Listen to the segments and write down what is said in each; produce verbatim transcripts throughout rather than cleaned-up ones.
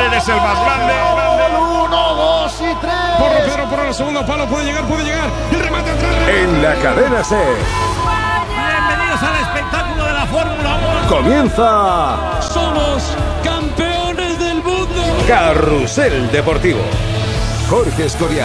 Madre, eres el más grande. Uno, dos y tres. Porro, Pedro, Porro, el segundo palo, puede llegar, puede llegar. El remate atrás. En la cadena SER. Bienvenidos al espectáculo de la Fórmula uno. Comienza. Somos campeones del mundo. Carrusel Deportivo. Jorge Escorial.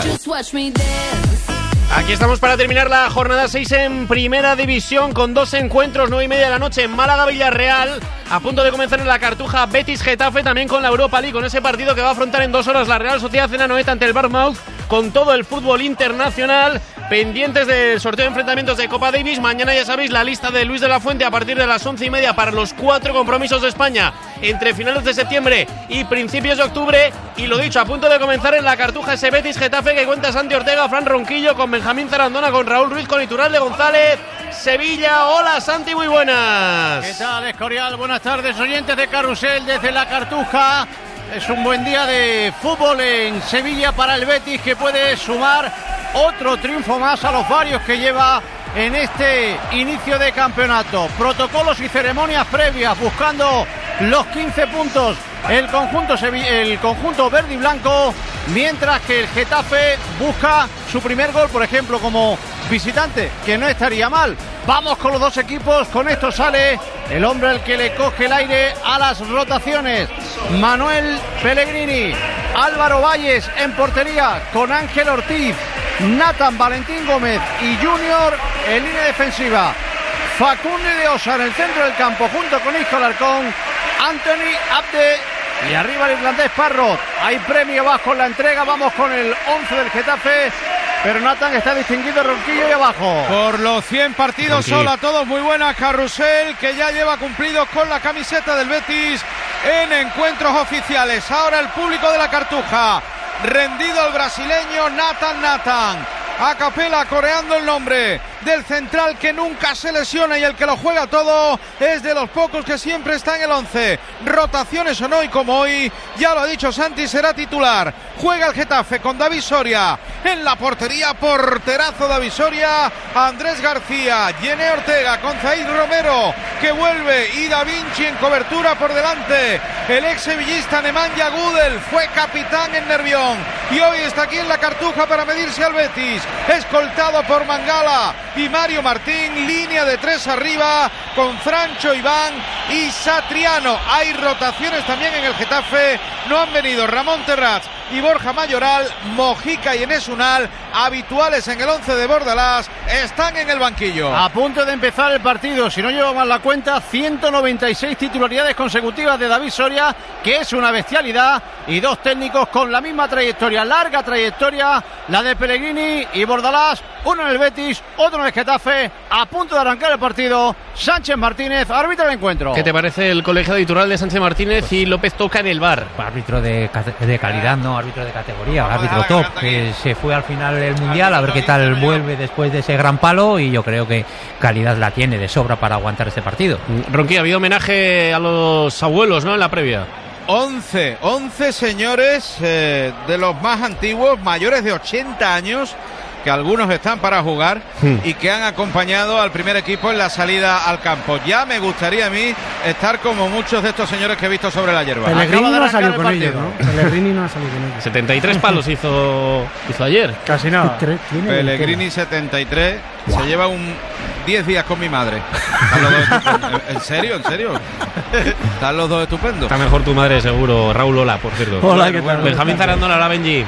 Aquí estamos para terminar la jornada seis en Primera División con dos encuentros, nueve y media de la noche en Málaga-Villarreal. A punto de comenzar en la Cartuja Betis-Getafe, también con la Europa League, con ese partido que va a afrontar en dos horas la Real Sociedad en Anoeta ante el Bournemouth, con todo el fútbol internacional. Pendientes del sorteo de enfrentamientos de Copa Davis. Mañana ya sabéis la lista de Luis de la Fuente a partir de las once y media para los cuatro compromisos de España entre finales de septiembre y principios de octubre. Y lo dicho, a punto de comenzar en la Cartuja ese Betis Getafe que cuenta Santi Ortega, Fran Ronquillo, con Benjamín Zarandona, con Raúl Ruiz, con Iturralde González. Sevilla, hola Santi, muy buenas. ¿Qué tal, Escorial? Buenas tardes, oyentes de Carrusel desde la Cartuja. Es un buen día de fútbol en Sevilla para el Betis, que puede sumar otro triunfo más a los varios que lleva en este inicio de campeonato. Protocolos y ceremonias previas buscando los quince puntos el conjunto, el conjunto verde y blanco, mientras que el Getafe busca su primer gol, por ejemplo, como visitante, que no estaría mal. Vamos con los dos equipos, con esto sale el hombre al que le coge el aire a las rotaciones, Manuel Pellegrini. Álvaro Valles en portería con Ángel Ortiz, Nathan Valentín Gómez y Junior en línea defensiva. Facundo de Osa en el centro del campo junto con Isco Alarcón, Anthony Abde y arriba el irlandés Parrot. Hay premio bajo en la entrega, vamos con el once del Getafe, pero Nathan está distinguido, Ronquillo y abajo. Por los cien partidos, hola a todos, muy buenas. Carrusel, que ya lleva cumplidos con la camiseta del Betis en encuentros oficiales. Ahora el público de la Cartuja, rendido al brasileño Nathan Nathan. A capela coreando el nombre del central que nunca se lesiona y el que lo juega todo, es de los pocos que siempre está en el once. Rotaciones o no, y como hoy, ya lo ha dicho Santi, será titular. Juega el Getafe con David Soria en la portería, porterazo David Soria, Andrés García, Yene Ortega con Zaid Romero que vuelve y Da Vinci en cobertura por delante. El ex sevillista Nemanja Gudel fue capitán en Nervión y hoy está aquí en la Cartuja para medirse al Betis, escoltado por Mangala y Mario Martín, línea de tres arriba con Francho Iván y Satriano. Hay rotaciones también en el Getafe, no han venido Ramón Terraz y Borja Mayoral, Mojica y Enes Unal, habituales en el once de Bordalás, están en el banquillo. A punto de empezar el partido, si no llevo mal la cuenta, ciento noventa y seis titularidades consecutivas de David Soria, que es una bestialidad, y dos técnicos con la misma trayectoria, larga trayectoria, la de Pellegrini y Bordalás, uno en el Betis, otro en el Getafe. A punto de arrancar el partido, Sánchez Martínez, árbitro del encuentro. ¿Qué te parece el colegio de Iturralde, Sánchez Martínez y López Toca en el V A R? Árbitro de, de calidad, no árbitro de categoría, árbitro top, que se fue al final del Mundial, a ver qué tal vuelve después de ese gran palo, y yo creo que calidad la tiene de sobra para aguantar este partido. Ronqui, ha habido homenaje a los abuelos, ¿no?, en la previa. once, once señores eh, de los más antiguos, mayores de ochenta años, que algunos están para jugar hmm. y que han acompañado al primer equipo en la salida al campo. Ya me gustaría a mí estar como muchos de estos señores que he visto sobre la hierba. Pellegrini no ha salido con ellos, ¿no? Pellegrini no ha salido con ellos. setenta y tres palos hizo, hizo ayer. Casi nada. Pellegrini setenta y tres, wow. Se lleva un diez días con mi madre. Están los dos ¿En serio? ¿En serio? Están los dos estupendos. Está mejor tu madre seguro. Raúl, hola, por cierto. Hola, ¿qué tal? Benjamín Zarandona, hola, Benji.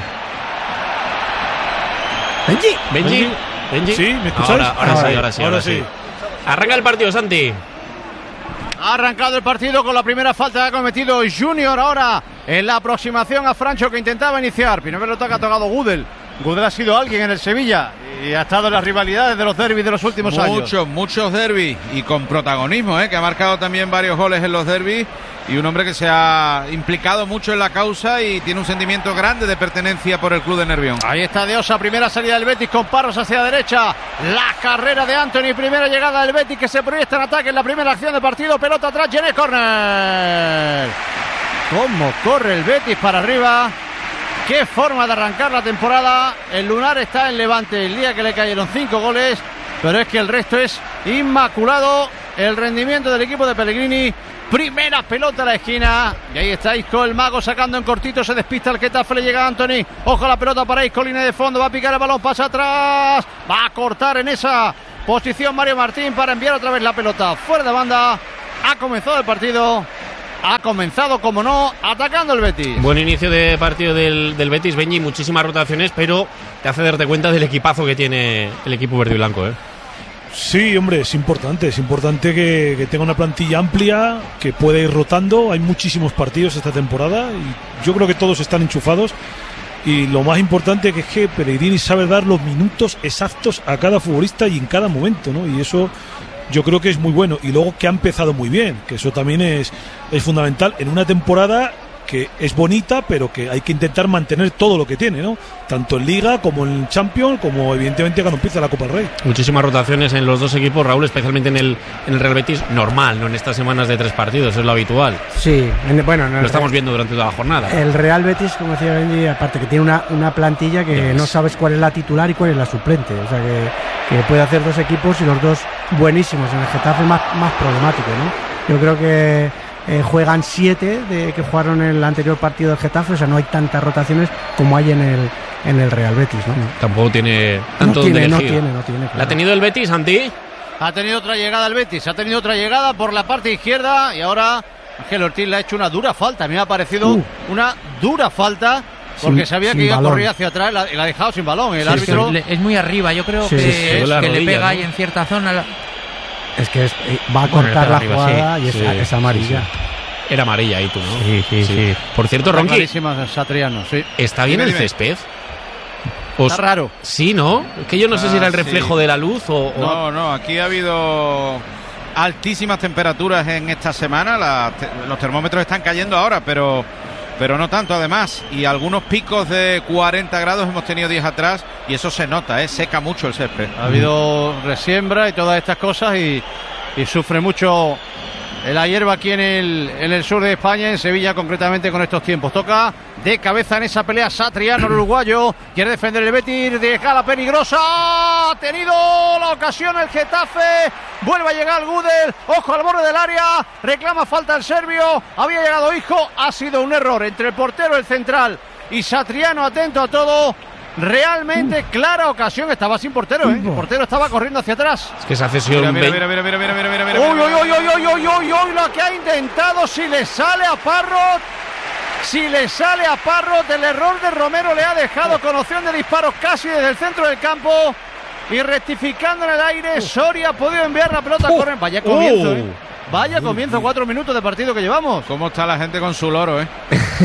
Benji. Benji. Benji. Sí, ¿me escucháis? Ahora, ahora, ahora sí, ahora sí, ahora sí. Arranca el partido, Santi. Ha arrancado el partido con la primera falta que ha cometido Junior ahora en la aproximación a Francho, que intentaba iniciar. Primera pelota que ha tocado Gudel. Gudel ha sido alguien en el Sevilla y ha estado en las rivalidades de los derbis de los últimos muchos, años. Muchos, muchos derbis y con protagonismo, ¿eh? Que ha marcado también varios goles en los derbis, y un hombre que se ha implicado mucho en la causa y tiene un sentimiento grande de pertenencia por el club de Nervión. Ahí está De Osa, primera salida del Betis con Parros hacia la derecha, la carrera de Anthony, primera llegada del Betis que se proyecta en ataque en la primera acción del partido, pelota atrás, Jenny Corner. Cómo corre el Betis para arriba. Qué forma de arrancar la temporada. El lunar está en Levante el día que le cayeron cinco goles, pero es que el resto es inmaculado el rendimiento del equipo de Pellegrini. Primera pelota a la esquina. Y ahí está Isco, el mago, sacando en cortito. Se despista el Getafe, le llega a Anthony. Ojo a la pelota para Isco, línea de fondo. Va a picar el balón, pasa atrás. Va a cortar en esa posición Mario Martín para enviar otra vez la pelota fuera de banda. Ha comenzado el partido. Ha comenzado, como no, atacando el Betis. Buen inicio de partido del, del Betis, Benji. Muchísimas rotaciones, pero te hace darte cuenta del equipazo que tiene el equipo verde y blanco, ¿eh? Sí, hombre, es importante, es importante que, que tenga una plantilla amplia, que pueda ir rotando. Hay muchísimos partidos esta temporada y yo creo que todos están enchufados. Y lo más importante que es que Pellegrini sabe dar los minutos exactos a cada futbolista y en cada momento, ¿no? Y eso yo creo que es muy bueno. Y luego que ha empezado muy bien, que eso también es, es fundamental en una temporada que es bonita, pero que hay que intentar mantener todo lo que tiene, ¿no? Tanto en Liga como en Champions, como evidentemente cuando empieza la Copa del Rey. Muchísimas rotaciones en los dos equipos, Raúl, especialmente en el, en el Real Betis, normal, no en estas semanas de tres partidos, es lo habitual. Sí, en, bueno, en el, lo estamos viendo durante toda la jornada. El Real Betis, como decía Benji, aparte que tiene una, una plantilla que yes. no sabes cuál es la titular y cuál es la suplente, o sea que, que puede hacer dos equipos y los dos buenísimos. En el Getafe más, más problemático, ¿no? Yo creo que Eh, juegan siete de que jugaron en el anterior partido del Getafe, o sea, no hay tantas rotaciones como hay en el en el Real Betis, ¿no? Tampoco tiene tanto no tiene, donde no elegir. tiene, no tiene, claro. ¿La ha tenido el Betis, Santi? Ha tenido otra llegada el Betis, ha tenido otra llegada por la parte izquierda y ahora Ángel Ortiz le ha hecho una dura falta. A mí me ha parecido uh. una dura falta porque sin, sabía que iba a correr hacia atrás, la, la ha dejado sin balón. El sí, árbitro sí, es muy arriba, yo creo sí, que, sí, sí, es, rodilla, que le pega ¿no? ahí en cierta zona. La... Es que es, va a cortar bueno, la arriba, jugada sí, y es, sí, es amarilla. Sí, sí. Era amarilla ahí tú, ¿no? Sí, sí, sí. sí. Por cierto, Ronqui, Satriano, sí. ¿está bien dime, el césped? Os... Está raro. Sí, ¿no? Es que yo no ah, sé si era el reflejo sí. de la luz o, o... No, no, aquí ha habido altísimas temperaturas en esta semana. La, te, los termómetros están cayendo ahora, pero, pero no tanto además. Y algunos picos de cuarenta grados hemos tenido días atrás y eso se nota, ¿eh? Seca mucho el césped. Ha habido resiembra y todas estas cosas y, y sufre mucho la hierba aquí en el, en el sur de España, en Sevilla concretamente con estos tiempos. Toca de cabeza en esa pelea Satriano, el uruguayo. Quiere defender el Betis, deja la peligrosa. Ha tenido la ocasión el Getafe. Vuelve a llegar Gudel. Ojo al borde del área. Reclama falta el serbio. Había llegado Isco. Ha sido un error entre el portero, el central y Satriano, atento a todo. Realmente clara ocasión, estaba sin portero, ¿eh? El portero estaba corriendo hacia atrás. Es que esa cesión. Mira, mira, mira, mira, mira, mira, mira, mira, uy, uy, uy, uy, uy, uy, uy, lo que ha intentado, si le sale a Parrot, si le sale a Parrot, el error de Romero le ha dejado con opción de disparos casi desde el centro del campo. Y rectificando en el aire, Soria ha podido enviar la pelota a correr. Vaya comienzo, ¿eh? Vaya comienzo, cuatro minutos de partido que llevamos. ¿Cómo está la gente con su loro, eh?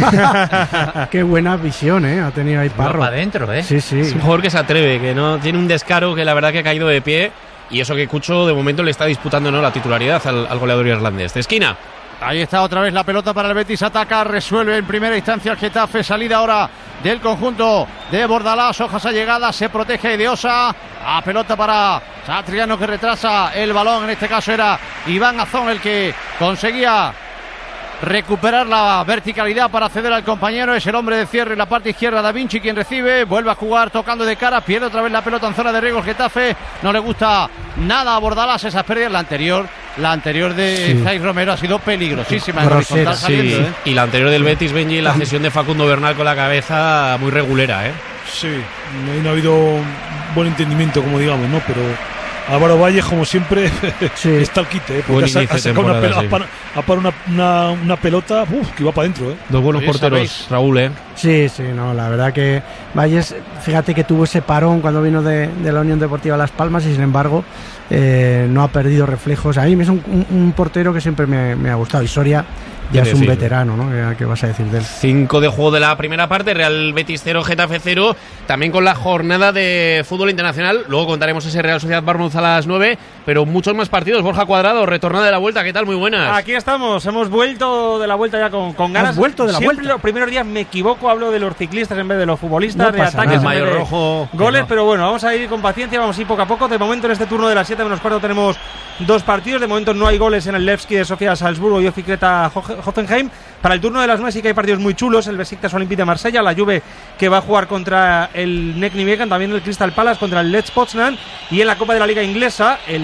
Qué buena visión, eh, ha tenido ahí Parro. Para adentro, eh. Sí, sí. Es un jugador que se atreve, que no tiene un descaro, que la verdad que ha caído de pie. Y eso que Cucho de momento le está disputando, ¿no?, la titularidad al, al goleador irlandés. De esquina. Ahí está otra vez la pelota para el Betis, ataca, resuelve en primera instancia el Getafe, salida ahora del conjunto de Bordalás, Hojas a llegada, se protege Ideosa, a pelota para Satriano que retrasa el balón, en este caso era Iván Azón el que conseguía recuperar la verticalidad para ceder al compañero, es el hombre de cierre en la parte izquierda, Da Vinci quien recibe, vuelve a jugar tocando de cara, pierde otra vez la pelota en zona de riesgo el Getafe, no le gusta nada a Bordalás esas pérdidas, la anterior, la anterior de sí. Zay Romero ha sido peligrosísima, Grosera, saliendo, sí. ¿eh? Y la anterior del Betis, Benji, la cesión de Facundo Bernal con la cabeza muy regulera, ¿eh? Sí, no ha habido buen entendimiento, como digamos, ¿no? Pero Álvaro Valles, como siempre, sí. está al quite, ¿eh? Porque ha sacado una, pelo, sí. a para una, una, una pelota uf, que va para adentro, ¿eh? Dos buenos porteros, ¿sabéis? Raúl, ¿eh? Sí, sí, no, la verdad que Valles, fíjate que tuvo ese parón cuando vino de, de la Unión Deportiva Las Palmas y sin embargo eh, no ha perdido reflejos. A mí es un, un, un portero que siempre me, me ha gustado y Soria ya es un decir. veterano, ¿no? ¿Qué vas a decir de él? Cinco de juego de la primera parte, Real Betis cero, Getafe cero, también con la jornada de fútbol internacional, luego contaremos ese Real Sociedad Bournemouth a las nueve, pero muchos más partidos. Borja Cuadrado, retornada de la vuelta, ¿qué tal? Muy buenas. Aquí estamos, hemos vuelto de la vuelta ya con, con ganas. ¿Has vuelto de la Siempre vuelta? Los primeros días me equivoco, hablo de los ciclistas en vez de los futbolistas, no de ataques, el mayor de rojo, goles, no. Pero bueno, vamos a ir con paciencia, vamos a ir poco a poco. De momento en este turno de las siete menos cuarto tenemos dos partidos, de momento no hay goles en el Levski de Sofía Salzburgo y Yofi Creta Hoffenheim. Para el turno de las nueve sí que hay partidos muy chulos, el Besiktas Olympique de Marsella, la Juve que va a jugar contra el Nek Nijmegen, también el Crystal Palace contra el Lech Poznan, y en la Copa de la Liga Inglesa el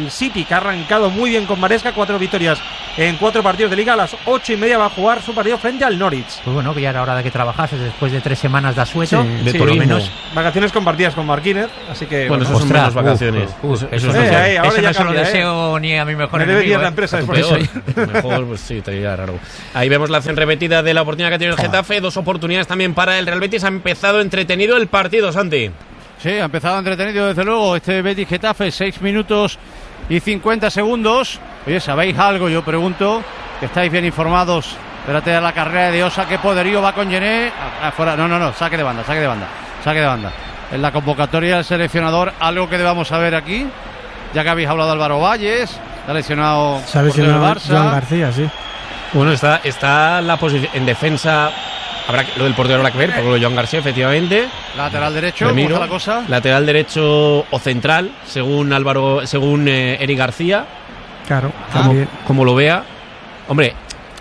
el City, que ha arrancado muy bien con Maresca, cuatro victorias en cuatro partidos de Liga. A las ocho y media va a jugar su partido frente al Norwich. Pues bueno, que ya era hora de que trabajases después de tres semanas de asueto, Sí, de sí, por lo turismo. menos. Vacaciones compartidas con Marquínez, así que... Bueno, bueno, eso son menos vacaciones. Uf, uf, Eso- eso eso no, es Eh, eh, ahora eso ya no se lo cambia, deseo eh. ni a mi mejor Me debe enemigo. bien la eh. empresa Tu después de peor. hoy. Mejor, pues sí, te diría raro. Ahí vemos la acción repetida de la oportunidad que tiene el Getafe. Dos oportunidades también para el Real Betis. Ha empezado entretenido el partido, Santi. Sí, ha empezado entretenido desde luego este Betis Getafe, seis minutos y cincuenta segundos. Oye, ¿sabéis algo? Yo pregunto, que estáis bien informados. Espérate a la carrera de Osa, qué poderío va con Gené. Afuera, no, no, no, saque de banda, saque de banda, saque de banda. En la convocatoria del seleccionador, algo que debamos saber aquí, ya que habéis hablado de Álvaro Valles, está lesionado, Se ha portero lesionado del Barça. Joan García, sí. Bueno, está, está la posición en defensa. Habrá que, lo del portero habrá que ver, porque lo de Joan García, efectivamente. Lateral derecho, Lo ¿cómo miro. está la cosa? Lateral derecho o central, según Álvaro, según eh, Eric García. Claro, Como, también. como lo vea. Hombre,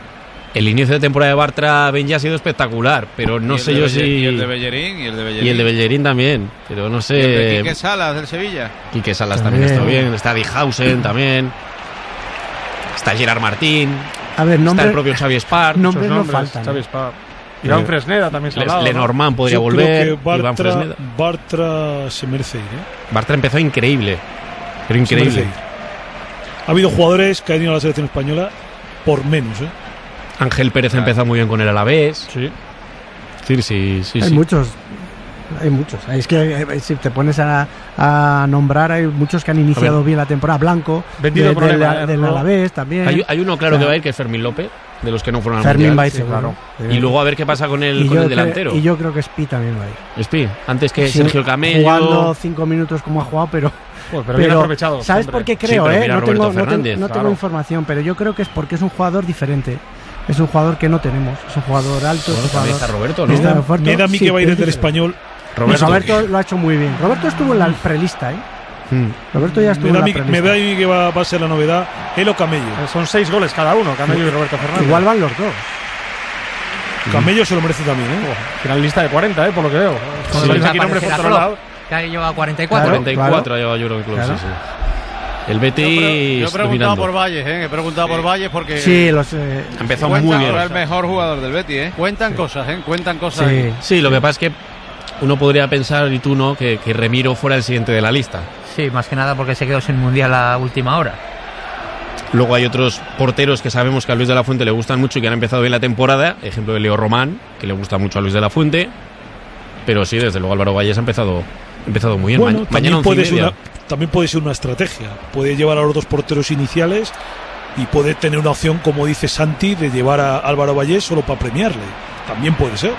el inicio de temporada de Bartra Benji ha sido espectacular, pero no Y el sé de yo Belle- si. Y el de Bellerín, y el de Bellerín. Y el de Bellerín también, pero no Y el de sé. Quique Salas, del Sevilla. Quique Salas también, También. está bien. Está Dijhausen también. Está Gerard Martín. A ver, Está nombre, el propio Xavi Spar. nombres Muchos no nombres, faltan. Xavi ¿eh? Spar. Iván Fresneda también se ha Le- hablado, ¿no? Lenormand podría Yo volver. creo que Iván Bartra, Fresneda. Bartra se merece ir, ¿eh? Bartra empezó increíble. Pero Se merece increíble. ir. Ha habido jugadores que han ido a la selección española por menos, ¿eh? Ángel Pérez ha empezado muy bien con el Alavés. Sí. Sí, sí, sí. Hay sí. muchos. Hay muchos. Es que eh, si te pones a, a nombrar, hay muchos que han iniciado bien la temporada. Blanco, Vendido de- problema, del, ¿eh? del No. Alavés también. Hay, hay uno claro O sea, que va a ir, que es Fermín López, de los que no fueron al Fermín Mundial. va a ir Sí, seguro. claro. Sí. Y luego a ver qué pasa con el, Y con yo el cre- delantero. y yo creo que Spi también va a ir. Espi, antes que Sí, Sergio Camello. Jugando cinco minutos como ha jugado, pero. Pues, pero bien aprovechado. ¿Sabes siempre. por qué Sí, creo? pero eh? mira No, Roberto tengo, no, tengo, Fernández, no tengo claro. información, pero yo creo que es porque es un jugador diferente. Es un jugador que no tenemos. Es un jugador alto. Bueno, es un también jugador... está Roberto, ¿no? Me da, Roberto, me da a mí sí, que va a ir pero es desde el diferente. español. Roberto. Roberto lo ha hecho muy bien. Roberto estuvo en la prelista, ¿eh? Hmm. Roberto ya estuvo Me da, en a la mí, prelista. me da a mí que va, va a ser la novedad. Él o Camello. Eh, Son seis goles cada uno, Camello y Roberto Fernández. Igual van los dos. Camello se lo merece también, ¿eh? Finalista de cuarenta, ¿eh? Por lo que veo. Con Sí. el aquí nombres por Aparecerá todos Klopp, lados. que ahí lleva cuarenta y cuatro. Claro. cuarenta y cuatro ha llevado Jurgen Klopp, Claro. sí, sí. El Yo, Betis pre- yo he preguntado dominando. por Valles, ¿eh? He preguntado por Valles porque Sí, los. Eh, Ha empezado Cuenta muy bien. Ahora el mejor jugador del Betis, ¿eh? cuentan cosas, ¿eh? Cuentan cosas. sí. aquí. Sí, lo que pasa es que uno podría pensar, y tú no, que, que Remiro fuera el siguiente de la lista. Sí, más que nada porque se quedó sin mundial a última hora. Luego hay otros porteros que sabemos que a Luis de la Fuente le gustan mucho y que han empezado bien la temporada. Ejemplo de Leo Román, que le gusta mucho a Luis de la Fuente. Pero sí, desde luego Álvaro Valles ha empezado, ha empezado muy bien. Bueno, Ma- también, mañana once y puede ser media. una, también puede ser una estrategia. Puede llevar a los dos porteros iniciales y puede tener una opción, como dice Santi, de llevar a Álvaro Vallés solo para premiarle. También puede ser.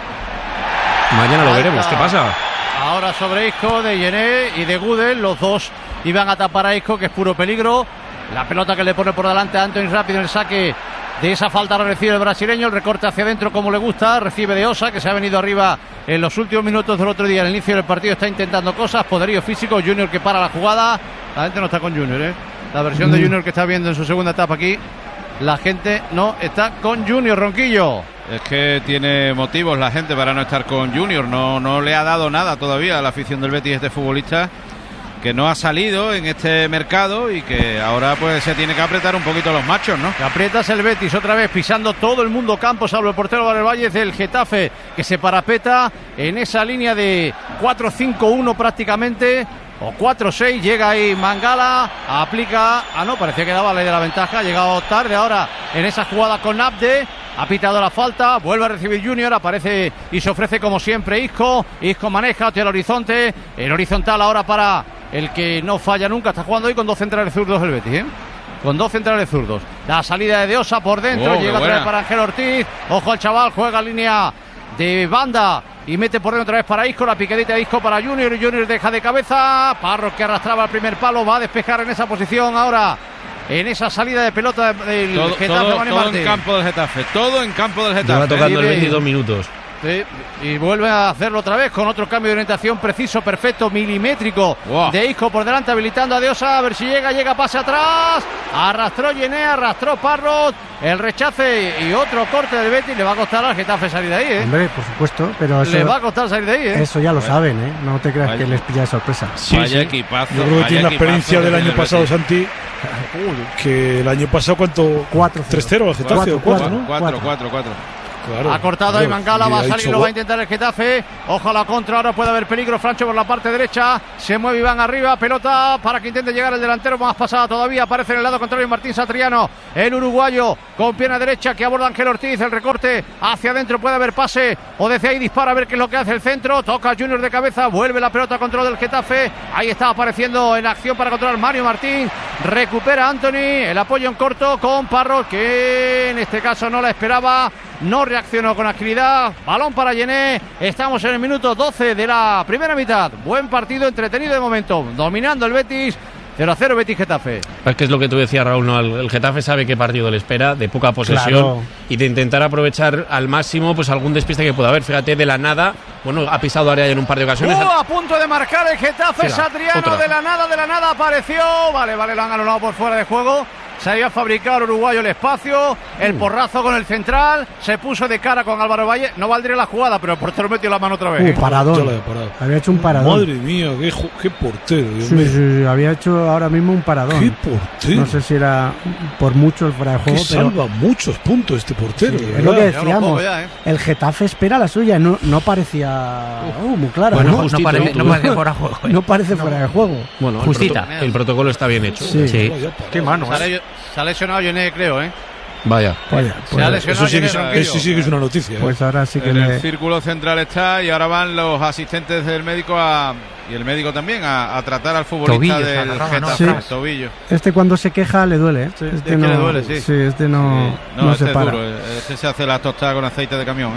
Mañana lo Falta. veremos. ¿Qué pasa? Ahora sobre Isco, de Gené y de Gudel, los dos iban a tapar a Isco, que es puro peligro. La pelota que le pone por delante a Anthony rápido en el saque de esa falta la recibe el brasileño, el recorte hacia adentro como le gusta, recibe de Osa, que se ha venido arriba en los últimos minutos del otro día, en el inicio del partido está intentando cosas, poderío físico, Junior que para la jugada, la gente no está con Junior, ¿eh? La versión de Junior que está viendo en su segunda etapa aquí, la gente no está con Junior, Ronquillo. Es que tiene motivos la gente para no estar con Junior. No, no le ha dado nada todavía a la afición del Betis este futbolista, que no ha salido en este mercado y que ahora pues se tiene que apretar un poquito los machos, ¿no? Que aprietas el Betis otra vez pisando todo el mundo campo, salvo el portero Valer Valles del Getafe, que se parapeta en esa línea de cuatro cinco uno prácticamente, o cuatro seis, llega ahí Mangala, aplica, ah no, parecía que daba ley de la ventaja, ha llegado tarde ahora en esa jugada con Abde, ha pitado la falta, vuelve a recibir Junior, aparece y se ofrece como siempre Isco, Isco maneja hacia el horizonte, el horizontal ahora para el que no falla nunca, está jugando hoy con dos centrales zurdos el Betis, ¿eh? Con dos centrales zurdos. La salida de Osa por dentro, Oh, llega qué otra vez buena. para Ángel Ortiz, ojo al chaval, juega línea de banda y mete por dentro otra vez para Isco, la piquedita de Isco para Junior, Junior deja de cabeza, Parro que arrastraba el primer palo, va a despejar en esa posición ahora, en esa salida de pelota del Todo, Getafe, todo, Mani todo Martín. en campo del Getafe. Todo en campo del Lleva Getafe. tocando el Vive- veintidós minutos. Sí, y vuelve a hacerlo otra vez con otro cambio de orientación preciso, perfecto, milimétrico wow. de Isco por delante, habilitando a Diosa, a ver si llega, llega, pase atrás, arrastró Yené, arrastró Parrot, el rechace y otro corte del Betis, le va a costar al Getafe salir de ahí, ¿eh? Hombre, por supuesto, pero eso, le va a costar salir de ahí, ¿eh? Eso ya lo saben, ¿eh? No te creas vaya. que les pilla de sorpresa. Sí, vaya sí. equipazo. Yo creo que tiene la experiencia del año pasado, Santi, que el año pasado, ¿cuánto? cuatro tres cero al Getafe, o cuatro, ¿no? cuatro, cuatro, cuatro. Claro, ha cortado ahí Mangala, va a salir, lo va a intentar el Getafe. Ojalá contra, ahora puede haber peligro. Francho por la parte derecha, se mueve Iván arriba, pelota para que intente llegar el delantero, más pasada todavía, aparece en el lado contrario Martín Satriano, el uruguayo con pierna derecha que aborda Ángel Ortiz, el recorte hacia adentro, puede haber pase o desde ahí dispara a ver qué es lo que hace el centro, toca Junior de cabeza, vuelve la pelota a control del Getafe, ahí está apareciendo en acción para controlar Mario Martín, recupera Anthony, el apoyo en corto con Parrot, que en este caso no la esperaba, no reaccionó con agilidad, balón para Yené, estamos en el minuto doce de la primera mitad, buen partido, entretenido de momento, dominando el Betis, cero a cero Betis Getafe. Es que es lo que tú decías, Raúl, ¿no? El Getafe sabe qué partido le espera, de poca posesión, claro. y de intentar aprovechar al máximo pues algún despiste que pueda haber. Fíjate, de la nada, bueno, ha pisado área en un par de ocasiones. ¡Oh! A punto de marcar el Getafe, Será, Satriano, otra. de la nada, de la nada apareció, vale, vale, lo han anulado por fuera de juego. Se había fabricado el uruguayo el espacio, el porrazo con el central, se puso de cara con Álvaro Valle, no valdría la jugada, pero el portero metió la mano otra vez. Uh, paradón. Había hecho un paradón. Madre mía, qué, qué portero. Dios sí, mío. sí, sí, había hecho ahora mismo un paradón. Qué portero. No sé si era por mucho el fuera de juego, que pero salva muchos puntos este portero. Sí, es lo que decíamos. Ya, ¿eh? El Getafe espera la suya, no, no parecía uh, muy claro. Bueno, ¿no? Justito, no, parece, no parece fuera de juego. ¿eh? No parece fuera de juego. Bueno, justita. El, proto- el protocolo está bien hecho. Sí. sí. Qué mano. ¿eh? Se ha lesionado Yené, creo, ¿eh? Vaya. Vaya pues, se ha lesionado eso sí, que, eso sí que es una noticia. Pues ¿eh? ahora sí que en le... el círculo central está y ahora van los asistentes del médico a, y el médico también a, a tratar al futbolista tobillo, del agarraba, Getafe, ¿no? Sí. tobillo. Este cuando se queja le duele, ¿eh? Sí, este es no, que le duele, sí. Sí, este no, sí. no, no este se es para. duro. Este se hace la tostada con aceite de camión,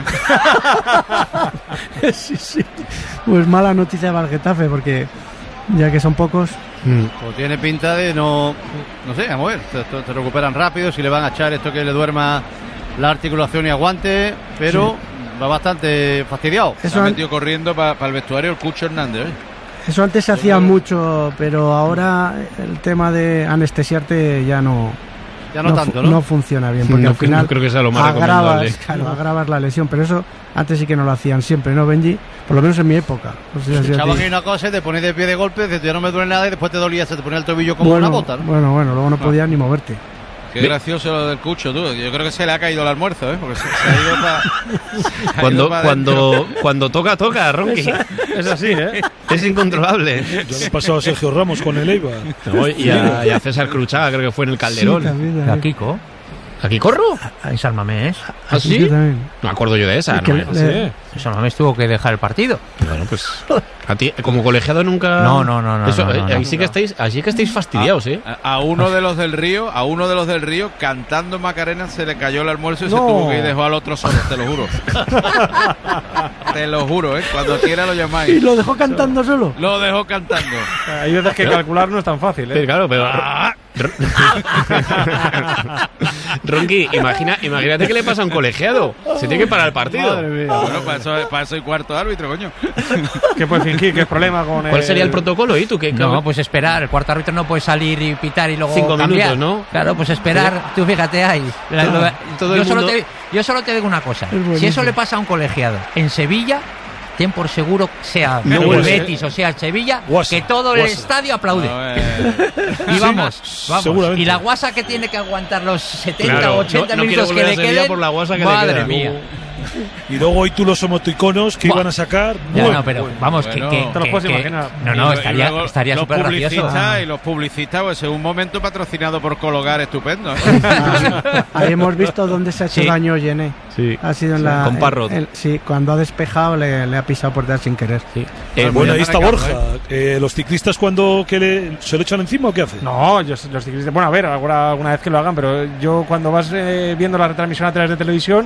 ¿eh? sí, sí. Pues mala noticia para el Getafe porque ya que son pocos. Mm. Pues tiene pinta de no, no sé, vamos a ver, se, se recuperan rápido, si le van a echar esto que le duerma la articulación y aguante, pero sí. va bastante fastidiado. Eso se ha metido an... corriendo para pa el vestuario el Cucho Hernández, ¿eh? Eso antes se hacía mucho, pero ahora el tema de anestesiarte ya no... Ya no, no tanto, ¿no? No funciona bien, porque no, al final no creo que sea lo más agravas, claro, agravas la lesión, pero eso antes sí que no lo hacían siempre, ¿no, Benji? Por lo menos en mi época. No sé si echaban ahí una cosa, te pones de pie de golpe, dices, ya no me duele nada y después te dolía, se te ponía el tobillo como bueno, una bota, ¿no? Bueno, bueno, luego no podías ah. ni moverte. Qué gracioso lo del Cucho, tú. Yo creo que se le ha caído el almuerzo, ¿eh? Porque se, se ha ido para... Cuando, cuando, cuando toca, toca, Ronqui. Es así, ¿eh? Es incontrolable. Yo le he pasado a Sergio Ramos con el Eibar. No, y, a, y a César Cruchaga, creo que fue en el Calderón. Sí, también, a Kiko. ¿A Kiko Corro? A Salmamés. ¿Ah, sí? No me acuerdo yo de esa, ¿no? Le... Sí. Salmamés tuvo que dejar el partido. Bueno, pues... A ti, como colegiado nunca... No, no, no, no. Eso, no, no, ahí no, sí no. que estáis, así que estáis fastidiados, ¿eh? A, a uno de los del Río, a uno de los del Río, cantando Macarena, se le cayó el almuerzo y no. se tuvo que ir, dejó al otro solo, te lo juro. Te lo juro, ¿eh? Cuando quiera lo llamáis. ¿Y lo dejó cantando solo? Lo dejó cantando. Hay veces que calcular no es tan fácil, ¿eh? Sí, claro, pero... Ah. Ronqui, imagina, imagínate que le pasa a un colegiado. Se tiene que parar el partido. Madre mía. Bueno, para eso, para eso hay cuarto árbitro, coño. ¿Qué puede fingir? ¿Qué es problema con ¿Cuál el... sería el protocolo? ¿Y tú qué? No, pues esperar. El cuarto árbitro no puede salir y pitar y luego Cinco cambiar. minutos, ¿no? Claro, pues esperar. ¿Sí? Tú fíjate ahí. La, lo, todo yo, el solo mundo... te, yo solo te digo una cosa. Si eso le pasa a un colegiado en Sevilla, ten por seguro, sea no, el pues, Betis o sea el Sevilla, guasa, que todo guasa. el estadio aplaude. No, eh. Y vamos, vamos. Y la guasa que tiene que aguantar los setenta claro, o ochenta no, no minutos que le queden. Por la guasa que madre le queda. mía. Y luego hoy tú los emoticonos que Buah. iban a sacar. Ya, bueno, no, pero bueno, vamos, bueno, que, que, te lo puedes que, imaginar. No, no, y estaría, luego estaría súper gracioso. Ah. Y los publicistas, pues en un momento patrocinado por Cologar, estupendo. ¿eh? Ahí hemos visto dónde se ha hecho sí. daño Yené. Sí. Ha sido en la. Con Parrot. El, el, sí, cuando ha despejado le, le ha pisado por detrás sin querer. Sí. Eh, bueno, ahí está Borja. ¿eh? Eh, ¿Los ciclistas cuando que le, se lo echan encima o qué hacen? No, yo, los ciclistas. Bueno, a ver, alguna, alguna vez que lo hagan, pero yo cuando vas eh, viendo la retransmisión a través de televisión,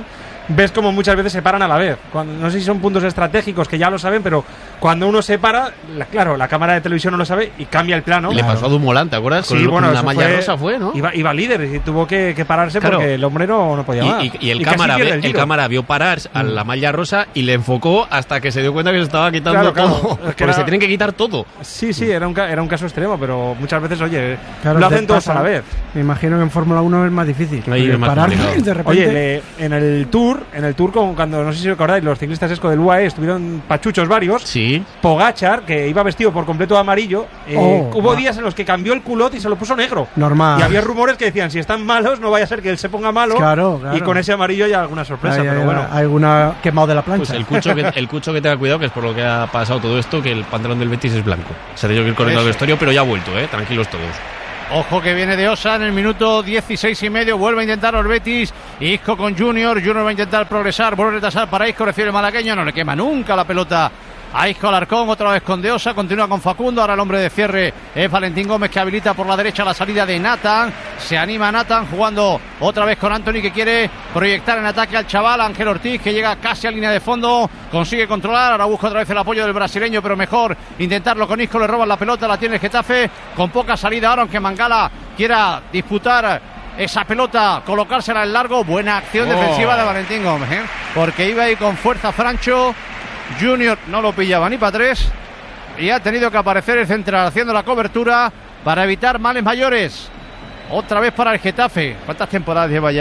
ves como muchas veces se paran a la vez. Cuando, no sé si son puntos estratégicos que ya lo saben, pero cuando uno se para, la, claro, la cámara de televisión no lo sabe y cambia el plano. Le claro. pasó a Dumoulin, ¿te acuerdas? Sí, con, bueno, con la eso malla fue, rosa fue, ¿no? Iba, iba líder y tuvo que, que pararse claro. porque el hombre no, no podía más. Y, y, y el, y cámara ve, el, el cámara vio parar a la malla rosa y le enfocó hasta que se dio cuenta que se estaba quitando claro, claro. todo. Es que porque era, se tienen que quitar todo. Sí, sí, era un, era un caso extremo, pero muchas veces, oye, claro, lo hacen todos a la vez. Me imagino que en Fórmula uno es más difícil. Ahí es más parar complicado. de repente. Oye, le, en el Tour, en el Tour, con, cuando no sé si os acordáis, los ciclistas esco del U A E estuvieron pachuchos varios. Sí. Pogačar, que iba vestido por completo de amarillo, eh, Oh, hubo va. días en los que cambió el culot y se lo puso negro. Normal. Y había rumores que decían, si están malos, no vaya a ser que él se ponga malo. Claro, claro. Y con ese amarillo haya alguna sorpresa, Hay, pero hay, bueno. hay alguna quemado de la plancha. Pues el cucho, que, el cucho que tenga cuidado, que es por lo que ha pasado todo esto, que el pantalón del Betis es blanco. Se ha tenido que ir corriendo al vestuario, pero ya ha vuelto, ¿eh? Tranquilos todos. Ojo que viene de Osa en el minuto dieciséis y medio. Vuelve a intentar los Betis. Isco con Junior. Junior va a intentar progresar. Vuelve a retrasar para Isco. Recibe el malagueño. No le quema nunca la pelota a Isco Alarcón. Otra vez con De Osa. Continúa con Facundo. Ahora el hombre de cierre es Valentín Gómez, que habilita por la derecha la salida de Nathan. Se anima Nathan jugando otra vez con Anthony, que quiere proyectar en ataque al chaval Ángel Ortiz, que llega casi a línea de fondo. Consigue controlar. Ahora busca otra vez el apoyo del brasileño, pero mejor intentarlo con Isco. Le roban la pelota. La tiene el Getafe con poca salida ahora, aunque Mangala quiera disputar esa pelota, colocársela en largo. Buena acción oh. defensiva de Valentín Gómez, ¿eh? Porque iba ahí con fuerza Francho. Junior no lo pillaba ni para tres y ha tenido que aparecer el central haciendo la cobertura para evitar males mayores. Otra vez para el Getafe. ¿Cuántas temporadas lleva ya